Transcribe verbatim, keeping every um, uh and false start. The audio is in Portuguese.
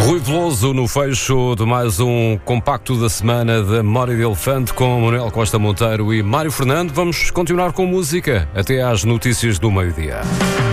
Rui Veloso no fecho de mais um compacto da semana da Memória de Elefante com Manuel Costa Monteiro e Mário Fernando. Vamos continuar com música até às notícias do meio-dia.